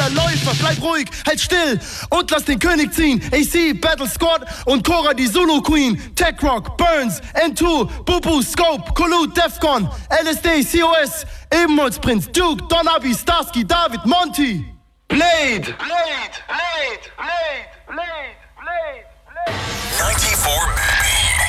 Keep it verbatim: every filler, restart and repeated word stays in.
Läufer, bleib ruhig, halt still und lass den König ziehen. A C, Battle Squad und Cora, die Zulu Queen. Tech Rock, Burns, N zwei, Bubu, Scope, Kulu, Defcon, L S D, C O S, Ebenholz Prinz, Duke, Don Abi, Starsky, David, Monty. Blade! Blade!